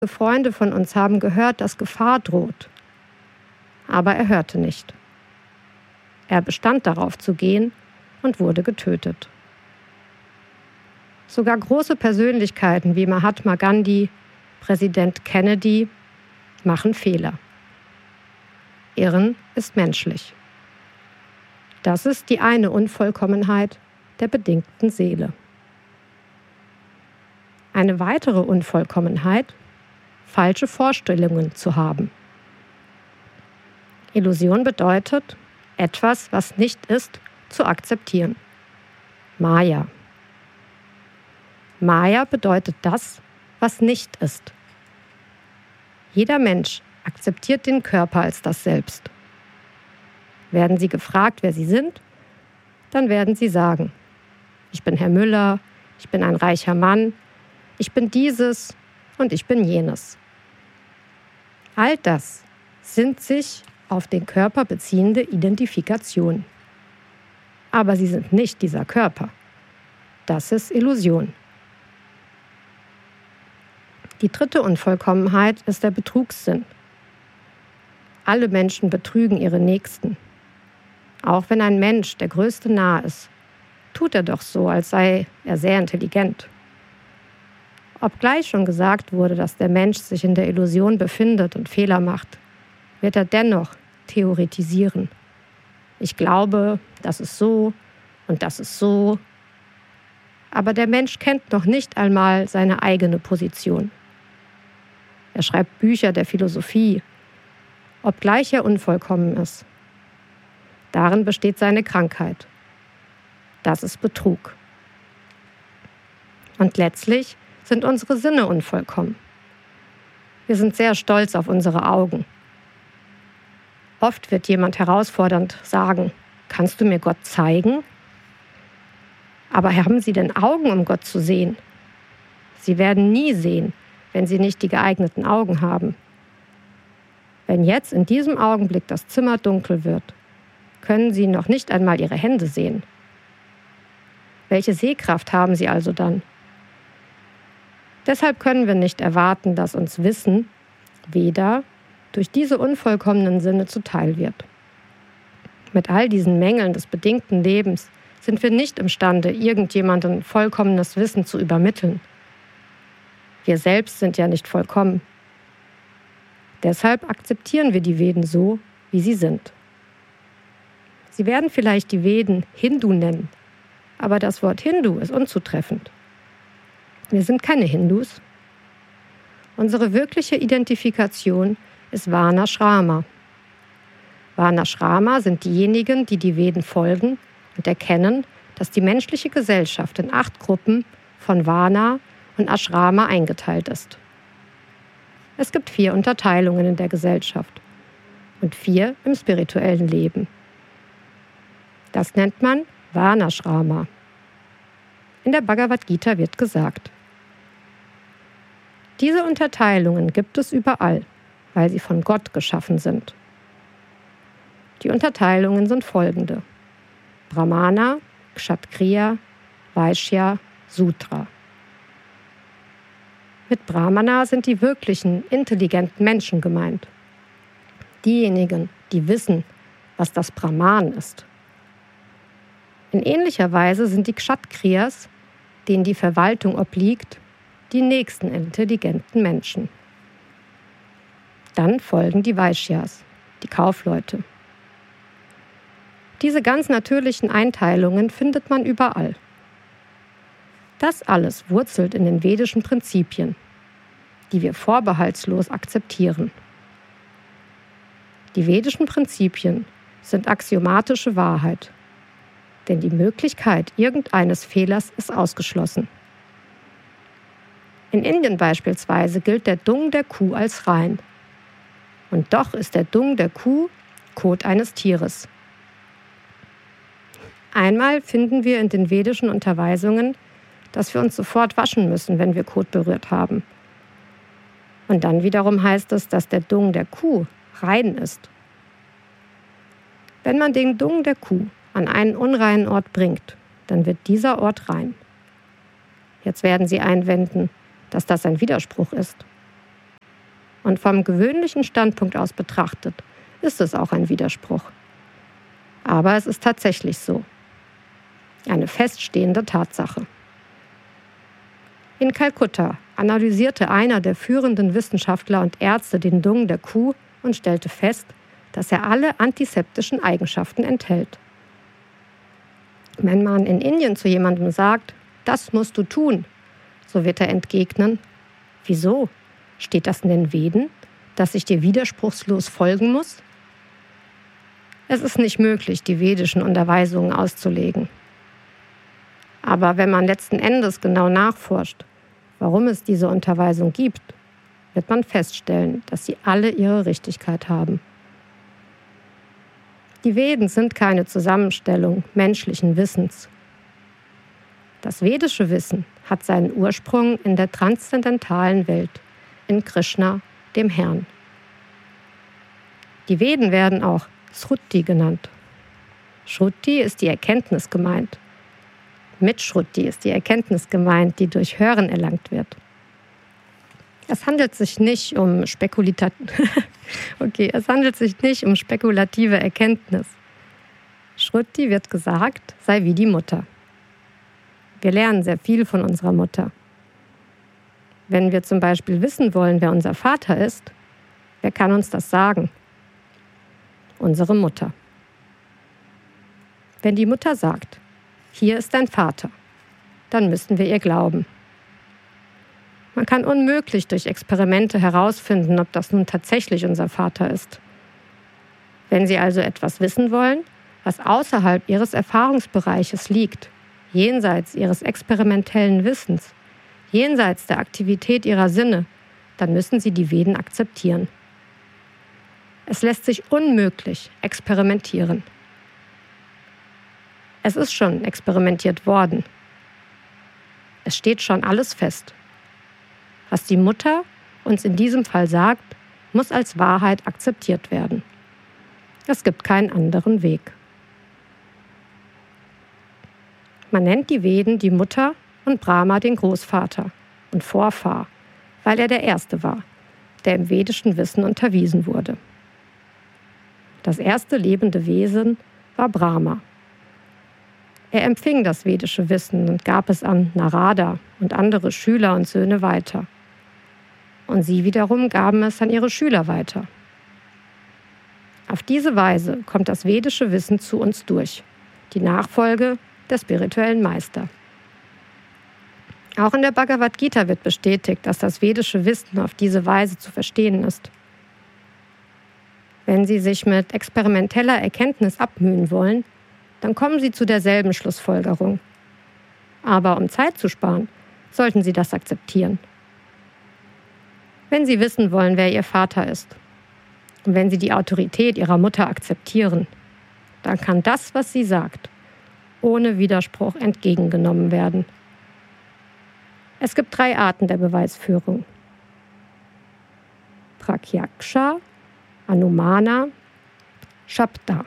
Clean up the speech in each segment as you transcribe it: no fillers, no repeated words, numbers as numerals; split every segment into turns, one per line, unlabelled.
Freunde von uns haben gehört, dass Gefahr droht. Aber er hörte nicht. Er bestand darauf zu gehen und wurde getötet. Sogar große Persönlichkeiten wie Mahatma Gandhi, Präsident Kennedy machen Fehler. Irren ist menschlich. Das ist die eine Unvollkommenheit der bedingten Seele. Eine weitere Unvollkommenheit: falsche Vorstellungen zu haben. Illusion bedeutet, etwas, was nicht ist, zu akzeptieren. Maya. Maya bedeutet das, was nicht ist. Jeder Mensch akzeptiert den Körper als das Selbst. Werden Sie gefragt, wer Sie sind, dann werden Sie sagen: Ich bin Herr Müller, ich bin ein reicher Mann, ich bin dieses und ich bin jenes. All das sind sich auf den Körper beziehende Identifikationen. Aber sie sind nicht dieser Körper. Das ist Illusion. Die dritte Unvollkommenheit ist der Betrugssinn. Alle Menschen betrügen ihre Nächsten. Auch wenn ein Mensch der Größte nahe ist, tut er doch so, als sei er sehr intelligent. Obgleich schon gesagt wurde, dass der Mensch sich in der Illusion befindet und Fehler macht, wird er dennoch theoretisieren. Ich glaube, das ist so und das ist so. Aber der Mensch kennt noch nicht einmal seine eigene Position. Er schreibt Bücher der Philosophie, obgleich er unvollkommen ist. Darin besteht seine Krankheit. Das ist Betrug. Und letztlich sind unsere Sinne unvollkommen. Wir sind sehr stolz auf unsere Augen. Oft wird jemand herausfordernd sagen: Kannst du mir Gott zeigen? Aber haben Sie denn Augen, um Gott zu sehen? Sie werden nie sehen, wenn Sie nicht die geeigneten Augen haben. Wenn jetzt in diesem Augenblick das Zimmer dunkel wird, können Sie noch nicht einmal Ihre Hände sehen. Welche Sehkraft haben Sie also dann? Deshalb können wir nicht erwarten, dass uns Wissen weder durch diese unvollkommenen Sinne zuteil wird. Mit all diesen Mängeln des bedingten Lebens sind wir nicht imstande, irgendjemandem vollkommenes Wissen zu übermitteln. Wir selbst sind ja nicht vollkommen. Deshalb akzeptieren wir die Veden so, wie sie sind. Sie werden vielleicht die Veden Hindu nennen, aber das Wort Hindu ist unzutreffend. Wir sind keine Hindus. Unsere wirkliche Identifikation ist Varnashrama. Varnashrama sind diejenigen, die die Veden folgen und erkennen, dass die menschliche Gesellschaft in 8 Gruppen von Varna und Ashrama eingeteilt ist. Es gibt 4 Unterteilungen in der Gesellschaft und 4 im spirituellen Leben. Das nennt man Varnashrama. In der Bhagavad Gita wird gesagt: Diese Unterteilungen gibt es überall, weil sie von Gott geschaffen sind. Die Unterteilungen sind folgende: Brahmana, Kshatriya, Vaishya, Sudra. Mit Brahmana sind die wirklichen, intelligenten Menschen gemeint. Diejenigen, die wissen, was das Brahman ist. In ähnlicher Weise sind die Kshatriyas, denen die Verwaltung obliegt, die nächsten intelligenten Menschen. Dann folgen die Vaishyas, die Kaufleute. Diese ganz natürlichen Einteilungen findet man überall. Das alles wurzelt in den vedischen Prinzipien, die wir vorbehaltslos akzeptieren. Die vedischen Prinzipien sind axiomatische Wahrheit, denn die Möglichkeit irgendeines Fehlers ist ausgeschlossen. In Indien beispielsweise gilt der Dung der Kuh als rein. Und doch ist der Dung der Kuh Kot eines Tieres. Einmal finden wir in den vedischen Unterweisungen, dass wir uns sofort waschen müssen, wenn wir Kot berührt haben. Und dann wiederum heißt es, dass der Dung der Kuh rein ist. Wenn man den Dung der Kuh an einen unreinen Ort bringt, dann wird dieser Ort rein. Jetzt werden Sie einwenden, dass das ein Widerspruch ist. Und vom gewöhnlichen Standpunkt aus betrachtet, ist es auch ein Widerspruch. Aber es ist tatsächlich so. Eine feststehende Tatsache. In Kalkutta analysierte einer der führenden Wissenschaftler und Ärzte den Dung der Kuh und stellte fest, dass er alle antiseptischen Eigenschaften enthält. Wenn man in Indien zu jemandem sagt, das musst du tun, so wird er entgegnen, wieso? Steht das in den Veden, dass ich dir widerspruchslos folgen muss? Es ist nicht möglich, die vedischen Unterweisungen auszulegen. Aber wenn man letzten Endes genau nachforscht, warum es diese Unterweisung gibt, wird man feststellen, dass sie alle ihre Richtigkeit haben. Die Veden sind keine Zusammenstellung menschlichen Wissens. Das vedische Wissen hat seinen Ursprung in der transzendentalen Welt, in Krishna, dem Herrn. Die Veden werden auch Shruti genannt. Shruti ist die Erkenntnis gemeint. Mit Shruti ist die Erkenntnis gemeint, die durch Hören erlangt wird. Es handelt sich nicht um spekulative Erkenntnis. Shruti, wird gesagt, sei wie die Mutter. Wir lernen sehr viel von unserer Mutter. Wenn wir zum Beispiel wissen wollen, wer unser Vater ist, wer kann uns das sagen? Unsere Mutter. Wenn die Mutter sagt, hier ist dein Vater, dann müssen wir ihr glauben. Man kann unmöglich durch Experimente herausfinden, ob das nun tatsächlich unser Vater ist. Wenn Sie also etwas wissen wollen, was außerhalb Ihres Erfahrungsbereiches liegt, jenseits Ihres experimentellen Wissens, jenseits der Aktivität Ihrer Sinne, dann müssen Sie die Veden akzeptieren. Es lässt sich unmöglich experimentieren. Es ist schon experimentiert worden. Es steht schon alles fest. Was die Mutter uns in diesem Fall sagt, muss als Wahrheit akzeptiert werden. Es gibt keinen anderen Weg. Man nennt die Veden die Mutter und Brahma den Großvater und Vorfahr, weil er der Erste war, der im vedischen Wissen unterwiesen wurde. Das erste lebende Wesen war Brahma. Er empfing das vedische Wissen und gab es an Narada und andere Schüler und Söhne weiter. Und sie wiederum gaben es an ihre Schüler weiter. Auf diese Weise kommt das vedische Wissen zu uns durch, die Nachfolge der spirituellen Meister. Auch in der Bhagavad Gita wird bestätigt, dass das vedische Wissen auf diese Weise zu verstehen ist. Wenn Sie sich mit experimenteller Erkenntnis abmühen wollen, dann kommen Sie zu derselben Schlussfolgerung. Aber um Zeit zu sparen, sollten Sie das akzeptieren. Wenn Sie wissen wollen, wer Ihr Vater ist, und wenn Sie die Autorität Ihrer Mutter akzeptieren, dann kann das, was sie sagt, ohne Widerspruch entgegengenommen werden. Es gibt 3 Arten der Beweisführung: Pratyaksha, Anumana, Shabda.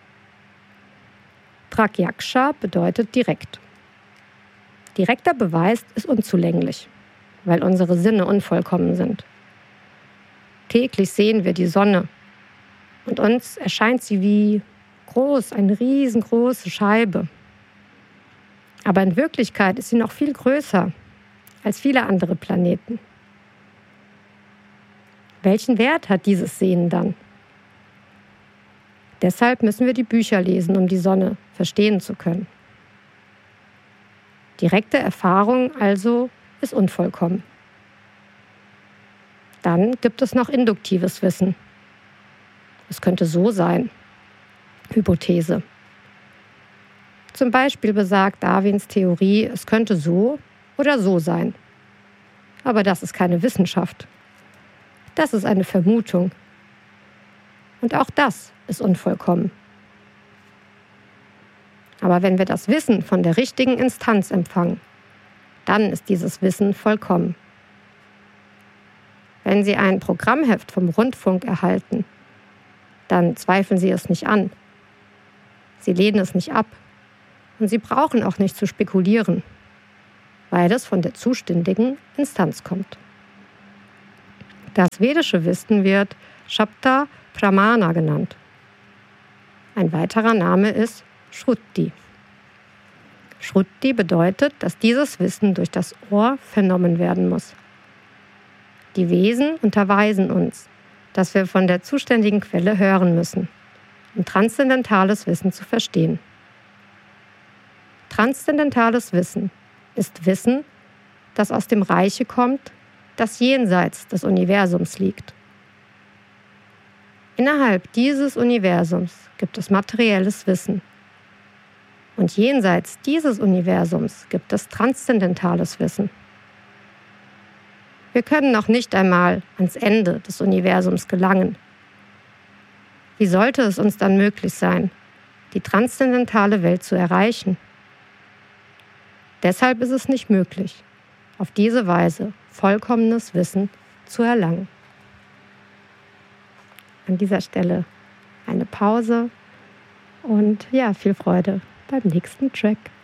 Pratyaksha bedeutet direkt. Direkter Beweis ist unzulänglich, weil unsere Sinne unvollkommen sind. Täglich sehen wir die Sonne und uns erscheint sie wie groß, eine riesengroße Scheibe. Aber in Wirklichkeit ist sie noch viel größer als viele andere Planeten. Welchen Wert hat dieses Sehen dann? Deshalb müssen wir die Bücher lesen, um die Sonne verstehen zu können. Direkte Erfahrung also ist unvollkommen. Dann gibt es noch induktives Wissen. Es könnte so sein. Hypothese. Zum Beispiel besagt Darwins Theorie, es könnte so oder so sein. Aber das ist keine Wissenschaft. Das ist eine Vermutung. Und auch das ist unvollkommen. Aber wenn wir das Wissen von der richtigen Instanz empfangen, dann ist dieses Wissen vollkommen. Wenn Sie ein Programmheft vom Rundfunk erhalten, dann zweifeln Sie es nicht an. Sie lehnen es nicht ab. Und Sie brauchen auch nicht zu spekulieren, weil es von der zuständigen Instanz kommt. Das vedische Wissen wird Shabda Pramana genannt. Ein weiterer Name ist Shruti. Shruti bedeutet, dass dieses Wissen durch das Ohr vernommen werden muss. Die Wesen unterweisen uns, dass wir von der zuständigen Quelle hören müssen, um transzendentales Wissen zu verstehen. Transzendentales Wissen ist Wissen, das aus dem Reiche kommt, das jenseits des Universums liegt. Innerhalb dieses Universums gibt es materielles Wissen. Und jenseits dieses Universums gibt es transzendentales Wissen. Wir können noch nicht einmal ans Ende des Universums gelangen. Wie sollte es uns dann möglich sein, die transzendentale Welt zu erreichen? Deshalb ist es nicht möglich, auf diese Weise vollkommenes Wissen zu erlangen. An dieser Stelle eine Pause und ja, viel Freude beim nächsten Track.